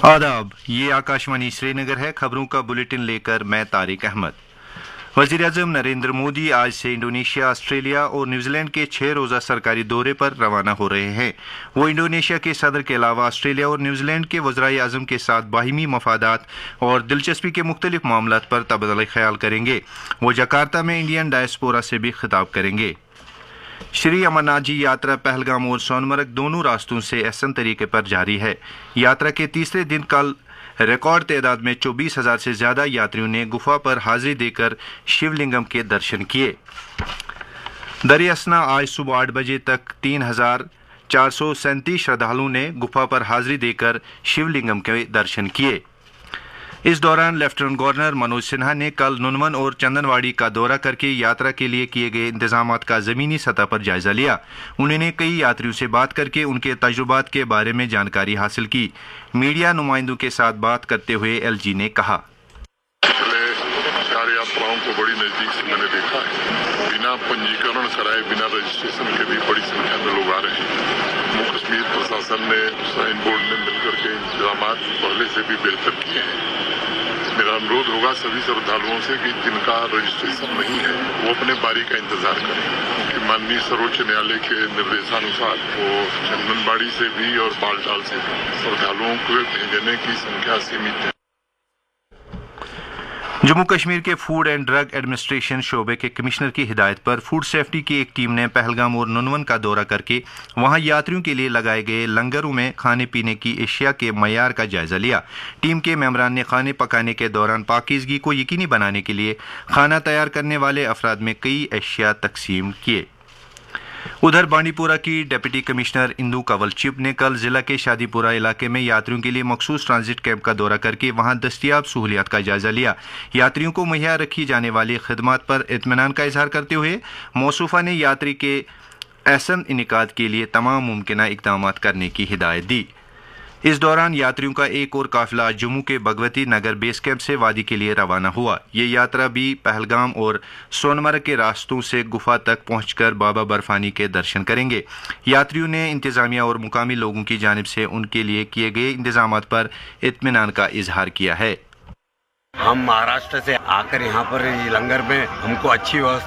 आदाब, ये आकाशवाणी श्रीनगर है। खबरों का बुलेटिन लेकर मैं तारिक अहमद। वज़ीर-ए-आज़म नरेंद्र मोदी आज से इंडोनेशिया, ऑस्ट्रेलिया और न्यूजीलैंड के 6 रोज़ा सरकारी दौरे पर रवाना हो रहे हैं। वो इंडोनेशिया के सदर के अलावा ऑस्ट्रेलिया और न्यूजीलैंड के वज़ीर-ए-आज़म के साथ बाहिमी मफादात और दिलचस्पी के मुख्तलिफ मामलात पर तबादला ख्याल करेंगे। वो जकार्ता में इंडियन डायस्पोरा से भी खिताब करेंगे। श्री अमरनाथ जी यात्रा पहलगाम और सोनमर्ग दोनों रास्तों से एहसन तरीके पर जारी है। यात्रा के तीसरे दिन कल रिकॉर्ड तादाद में 24,000 से ज्यादा यात्रियों ने गुफा पर हाजिरी देकर शिवलिंगम के दर्शन किए। दरियासना आज सुबह 8 बजे तक 3,437 श्रद्धालुओं ने गुफा पर हाजिरी देकर शिवलिंगम के दर्शन किए। इस दौरान लेफ्टिनेंट गवर्नर मनोज सिन्हा ने कल नुनवन और चंदनवाड़ी का दौरा करके यात्रा के लिए किए गए इंतजामात का जमीनी सतह पर जायजा लिया। उन्होंने कई यात्रियों से बात करके उनके तजुर्बात के बारे में जानकारी हासिल की। मीडिया नुमाइंदों के साथ बात करते हुए एलजी ने कहा, यात्राओं को बड़ी नजदीक से मैंने देखा है। बिना पंजीकरण कराए, बिना रजिस्ट्रेशन के भी बड़ी संख्या में लोग आ रहे हैं। जम्मू कश्मीर प्रशासन ने, साइन बोर्ड ने मिलकर के इंतजाम पहले से भी बेहतर किए हैं। मेरा अनुरोध होगा सभी श्रद्धालुओं से कि जिनका रजिस्ट्रेशन नहीं है वो अपने बारी का इंतजार करें, क्योंकि माननीय सर्वोच्च न्यायालय के निर्देशानुसार वो चंदनबाड़ी से भी और बालटाल से भी श्रद्धालुओं को भेजने की संख्या सीमित है। जम्मू कश्मीर के फूड एंड ड्रग एडमिनिस्ट्रेशन शोबे के कमिश्नर की हिदायत पर फूड सेफ्टी की एक टीम ने पहलगाम और नुनवन का दौरा करके वहां यात्रियों के लिए लगाए गए लंगरों में खाने पीने की एशिया के मयार का जायजा लिया। टीम के मेंबरान ने खाने पकाने के दौरान पाकीज़गी को यकीनी बनाने के लिए खाना तैयार करने वाले अफराद में कई एशिया तकसीम किए। उधर बांडीपुरा की डिप्टी कमिश्नर इंदू कंवल चिब ने कल जिला के शादीपुरा इलाके में यात्रियों के लिए मखसूस ट्रांजिट कैंप का दौरा करके वहां दस्तियाब सहूलियात का जायजा लिया। यात्रियों को मुहैया रखी जाने वाली खिदमत पर इत्मीनान का इजहार करते हुए मौसूफा ने यात्री के एहसन इनेकाद के लिए तमाम मुमकिन इकदाम करने की हिदायत दी। इस दौरान यात्रियों का एक और काफिला जम्मू के भगवती नगर बेस कैंप से वादी के लिए रवाना हुआ। ये यात्रा भी पहलगाम और सोनमर्ग के रास्तों से गुफा तक पहुंचकर बाबा बर्फानी के दर्शन करेंगे। यात्रियों ने इंतजामिया और मुकामी लोगों की जानिब से उनके लिए किए गए इंतजामात पर इत्मीनान का इजहार किया है। हम महाराष्ट्र से आकर यहाँ पर लंगर में हमको अच्छी व्यवस्था